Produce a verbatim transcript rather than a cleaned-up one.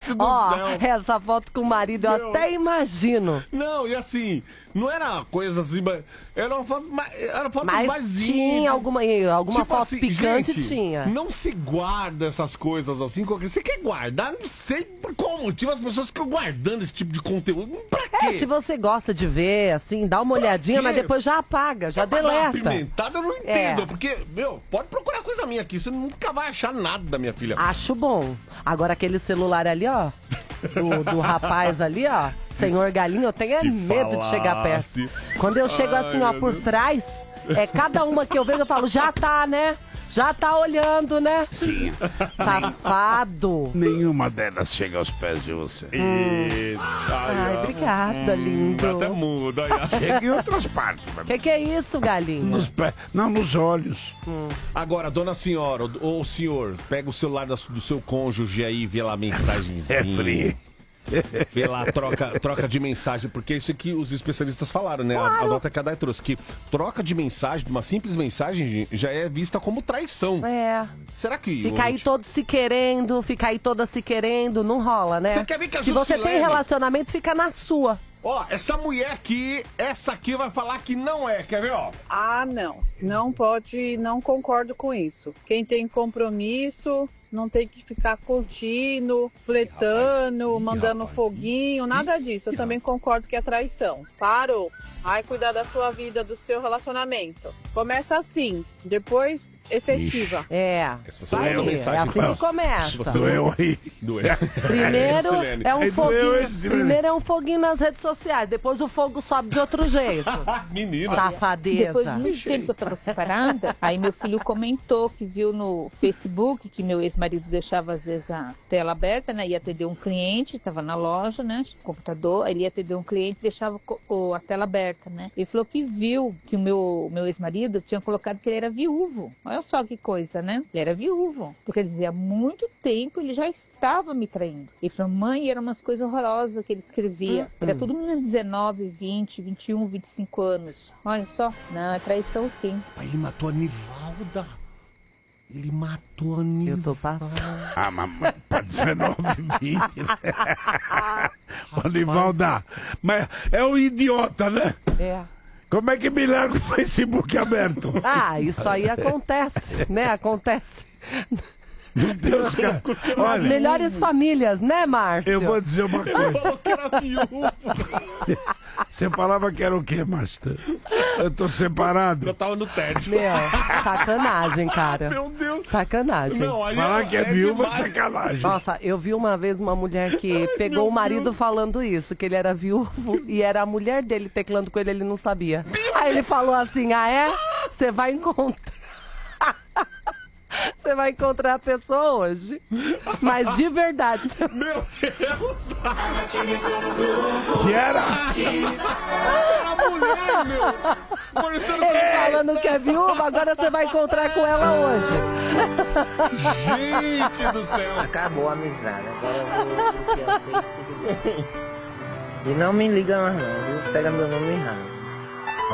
Gente do Ó, céu. essa foto com o marido, eu Meu. até imagino. Não, e assim, não era coisa assim, mas era uma foto mais, era uma foto Mas mais tinha íntima. alguma, alguma Tipo foto assim, picante, gente, tinha. não se guarda essas coisas assim. Qualquer... Você quer guardar? Não sei por qual motivo as pessoas ficam guardando esse tipo de conteúdo. Pra quê? É, se você gosta de ver, assim, dá uma olhadinha, quê? mas depois já apaga, já Pra dar uma deleta. apimentada eu não entendo, É. porque, meu, pode procurar coisa minha aqui, você nunca vai achar nada da minha filha. Acho bom. Agora aquele celular ali, ó, do, do rapaz ali, ó, senhor Galinho, eu tenho é se medo de chegar perto. falasse. Quando eu chego Ai, assim, ó, meu por Deus. trás, é cada uma que eu vejo, eu falo, já tá, né? Já tá olhando, né? Sim. Safado. Nenhuma delas chega aos pés de você. Eita, Ai, obrigada, lindo. Até muda. Aí. Chega em outras partes. mas Que que é isso, Galinho? Nos pés, não, nos olhos. Agora, dona senhora, ou, ou senhor, pega o celular da- do seu cônjuge aí e vê lá a mensagenzinha. É frio. Vê lá, troca, troca de mensagem, porque é isso que os especialistas falaram, né? A, a nota que a Dai trouxe, que troca de mensagem, uma simples mensagem, já é vista como traição. É. Será que... Fica aí todo se querendo, fica aí toda se querendo, não rola, né? Você quer ver que a Se você tem Juscelene- relacionamento, fica na sua. Ó, essa mulher aqui, essa aqui vai falar que não é, quer ver, ó? Ah, não. Não pode, não concordo com isso. Quem tem compromisso não tem que ficar curtindo, fletando, Ih, mandando rapaz. foguinho, nada disso. Eu também concordo que é traição. Parou. Vai cuidar da sua vida, do seu relacionamento. Começa assim, depois efetiva. É. Se você Isso lê a aí, mensagem, é assim fala, que começa. se você Doeu aí. Doeu. Primeiro Silene. é um Aí doeu, foguinho. hein, Silene? Primeiro é um foguinho nas redes sociais, depois o fogo sobe de outro jeito. Menina. Safadeza. Depois de muito tempo que eu estava separada, aí meu filho comentou que viu no Facebook que meu ex-marido deixava às vezes a tela aberta, né? Ia atender um cliente, estava na loja, né? Computador, aí ele ia atender um cliente e deixava co- o- a tela aberta, né? Ele falou que viu que o meu, meu ex-marido tinha colocado que ele era viúvo. Olha só que coisa, né? Ele era viúvo. Então, quer dizer, há muito tempo ele já estava me traindo. Ele falou, mãe, eram umas coisas horrorosas que ele escrevia. Era tudo menino de dezenove, vinte, vinte e um, vinte e cinco anos. Olha só. Não, é traição sim. Ele matou a Nivalda. Ele matou a Nivalda. Eu tô passando. Ah, mamãe, pra dezenove, vinte. Né? Ô, Nivalda, mas é um idiota, né? É. Como é que me larga o Facebook aberto? Ah, isso aí acontece, né? Acontece. Meu Deus, cara. As Olha, melhores famílias, né, Márcio? eu vou dizer uma coisa. Falou que era viúvo. Você falava que era o quê, Márcio? Eu tô separado. Eu tava no teste. Meu, sacanagem, cara. Meu Deus. Sacanagem. Não, aí Falar que é viúva é demais. sacanagem. Nossa, eu vi uma vez uma mulher que pegou o marido falando isso, que ele era viúvo e era a mulher dele teclando com ele, ele não sabia. Aí ele falou assim, ah é? Você vai encontrar... Você vai encontrar a pessoa hoje. Mas de verdade. Meu Deus. Que era? A mulher, meu. Parecendo Ele falando que é viúva, agora você vai encontrar com ela hoje. Gente do céu. Acabou a amizade, agora eu vou bloquear o Facebook. E não me liga mais não, viu? Pega meu nome errado.